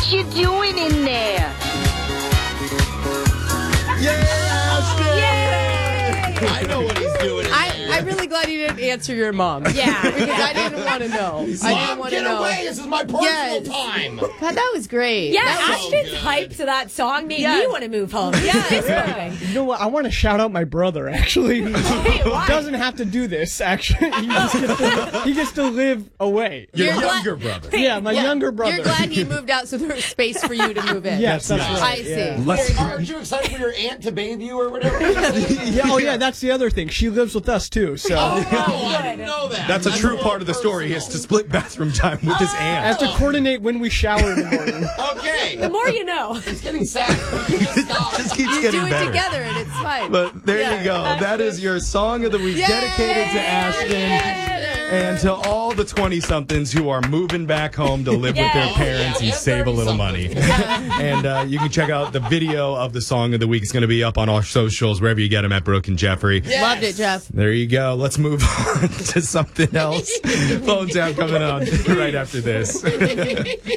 What you doing in there? I know what he's doing. I'm really glad you didn't answer your mom. Yeah. Because I didn't want to know. I didn't want to Get know. away! This is my personal time. God, that was great. Yeah, That was- Ashton's hype to that song made me want to move home. Yeah. You know what? I want to shout out my brother, actually. He doesn't have to do this, actually. He gets to live away. Your You're younger brother. Yeah, my younger brother. You're glad he moved out so there was space for you to move in. Yes, that's right. I see. Yeah. Aren't you excited for your aunt to bathe you or whatever? Yeah, that's the other thing. She lives with us, too, so... I didn't know that. That's a true part of the story. He has to split bathroom time with his I aunt. have to coordinate when we shower in the morning. Okay. The more you know. It's getting sad. Just keeps You getting do it better. together and it's fine. But there you go. That is your song of the week dedicated to Ashton and to all the 20-somethings who are moving back home to live with their parents and save a little money. And you can check out the video of the song of the week. It's going to be up on our socials, wherever you get them at Brooke and Jeffrey. Loved it, Jeff. There you go. Let's move on to something else. Phone tap coming on right after this.